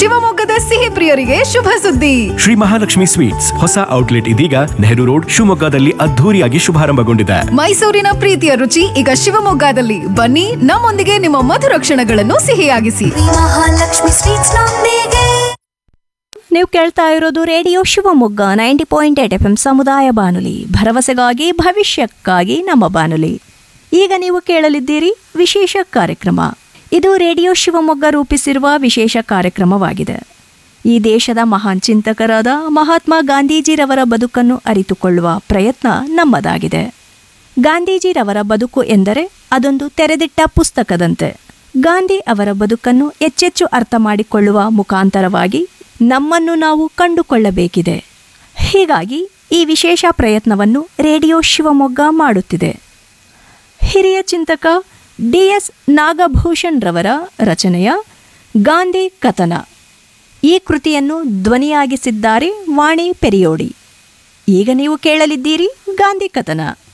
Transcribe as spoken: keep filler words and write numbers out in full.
ಶಿವಮೊಗ್ಗದ ಸಿಹಿ ಪ್ರಿಯರಿಗೆ ಶುಭ ಸುದ್ದಿ. ಶ್ರೀ ಮಹಾಲಕ್ಷ್ಮಿ ಸ್ವೀಟ್ಸ್ ಹೊಸ ಔಟ್ಲೆಟ್ ಇದೀಗ ನೆಹರು ರೋಡ್ ಶಿವಮೊಗ್ಗದಲ್ಲಿ ಅದ್ಧೂರಿಯಾಗಿ ಶುಭಾರಂಭಗೊಂಡಿದೆ. ಮೈಸೂರಿನ ಪ್ರೀತಿಯ ರುಚಿ ಈಗ ಶಿವಮೊಗ್ಗದಲ್ಲಿ. ಬನ್ನಿ, ನಮ್ಮೊಂದಿಗೆ ನಿಮ್ಮ ಮಧುರ ಕ್ಷಣಗಳನ್ನು ಸಿಹಿಯಾಗಿಸಿ. ಮಹಾಲಕ್ಷ್ಮಿ ಸ್ವೀಟ್ಸ್ ನೊಂದಿಗೆ. ನೀವು ಕೇಳ್ತಾ ಇರೋದು radio Shivamogga ninety point eight F M ಸಮುದಾಯ ಬಾನುಲಿ, ಭರವಸೆಗಾಗಿ ಭವಿಷ್ಯಕ್ಕಾಗಿ ನಮ್ಮ ಬಾನುಲಿ. ಈಗ ನೀವು ಕೇಳಲಿದ್ದೀರಿ ವಿಶೇಷ ಕಾರ್ಯಕ್ರಮ. ಇದು ರೇಡಿಯೋ ಶಿವಮೊಗ್ಗ ರೂಪಿಸಿರುವ ವಿಶೇಷ ಕಾರ್ಯಕ್ರಮವಾಗಿದೆ. ಈ ದೇಶದ ಮಹಾನ್ ಚಿಂತಕರಾದ ಮಹಾತ್ಮ ಗಾಂಧೀಜಿರವರ ಬದುಕನ್ನು ಅರಿತುಕೊಳ್ಳುವ ಪ್ರಯತ್ನ ನಮ್ಮದಾಗಿದೆ. ಗಾಂಧೀಜಿರವರ ಬದುಕು ಎಂದರೆ ಅದೊಂದು ತೆರೆದಿಟ್ಟ ಪುಸ್ತಕದಂತೆ. ಗಾಂಧಿ ಅವರ ಬದುಕನ್ನು ಹೆಚ್ಚೆಚ್ಚು ಅರ್ಥ ಮಾಡಿಕೊಳ್ಳುವ ಮುಖಾಂತರವಾಗಿ ನಮ್ಮನ್ನು ನಾವು ಕಂಡುಕೊಳ್ಳಬೇಕಿದೆ. ಹೀಗಾಗಿ ಈ ವಿಶೇಷ ಪ್ರಯತ್ನವನ್ನು ರೇಡಿಯೋ ಶಿವಮೊಗ್ಗ ಮಾಡುತ್ತಿದೆ. ಹಿರಿಯ ಚಿಂತಕ ಡಿ ಎಸ್ ನಾಗಭೂಷಣ್ ರವರ ರಚನೆಯ ಗಾಂಧಿ ಕಥನ, ಈ ಕೃತಿಯನ್ನು ಧ್ವನಿಯಾಗಿಸಿದ್ದಾರೆ ವಾಣಿ ಪೆರಿಯೋಡಿ. ಈಗ ನೀವು ಕೇಳಲಿದ್ದೀರಿ ಗಾಂಧಿ ಕಥನ.